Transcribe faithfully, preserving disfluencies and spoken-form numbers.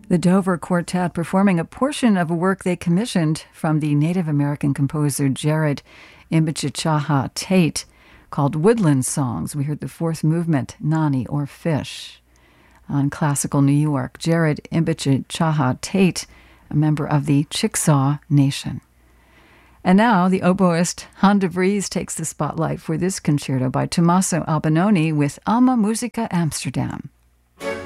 The Dover Quartet performing a portion of a work they commissioned from the Native American composer Jared Imbichichaha Tate called Woodland Songs. We heard the fourth movement, Nani or Fish. On Classical New York, Jared Imbichichaha Tate, a member of the Chickasaw Nation. And now the oboist Han de Vries takes the spotlight for this concerto by Tommaso Albinoni with Alma Musica Amsterdam.